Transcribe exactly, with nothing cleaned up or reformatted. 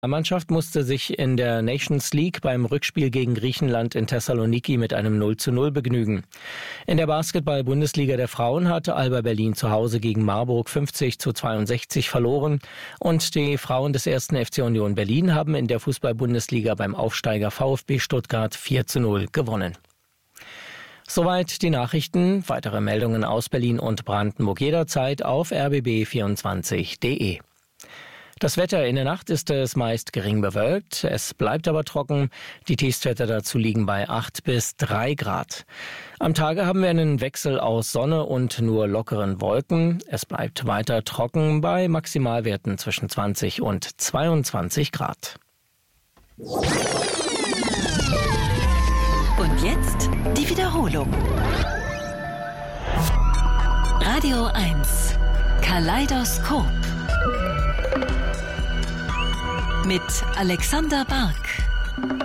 Die Mannschaft musste sich in der Nations League beim Rückspiel gegen Griechenland in Thessaloniki mit einem null zu null begnügen. In der Basketball-Bundesliga der Frauen hatte Alba Berlin zu Hause gegen Marburg fünfzig zu zweiundsechzig verloren und die Frauen des ersten F C Union Berlin haben in der Fußball-Bundesliga beim Aufsteiger VfB Stuttgart vier zu null gewonnen. Soweit die Nachrichten. Weitere Meldungen aus Berlin und Brandenburg jederzeit auf r b b vierundzwanzig punkt d e. Das Wetter: in der Nacht ist es meist gering bewölkt, es bleibt aber trocken. Die Tiefstwerte dazu liegen bei acht bis drei Grad. Am Tage haben wir einen Wechsel aus Sonne und nur lockeren Wolken. Es bleibt weiter trocken bei Maximalwerten zwischen zwanzig und zweiundzwanzig Grad. Und jetzt die Wiederholung. Radio eins Kaleidoskop mit Alexander Bark.